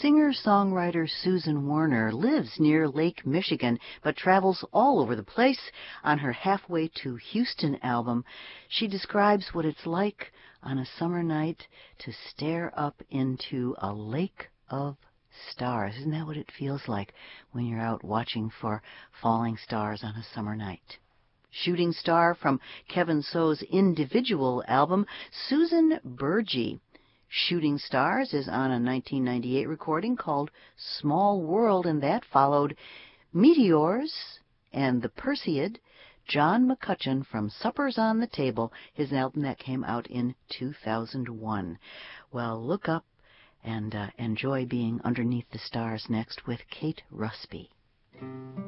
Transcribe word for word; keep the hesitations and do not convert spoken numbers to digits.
Singer-songwriter Susan Werner lives near Lake Michigan, but travels all over the place. On her Halfway to Houston album, she describes what it's like on a summer night to stare up into a lake of stars. Isn't that what it feels like when you're out watching for falling stars on a summer night? Shooting Star from Kevin So's individual album, Susan Burgee. Shooting Stars is on a nineteen ninety-eight recording called Small World, and that followed Meteors and the Perseid, John McCutcheon from Suppers on the Table, his album that came out in two thousand one. Well, look up and uh, enjoy being underneath the stars next with Kate Rusby.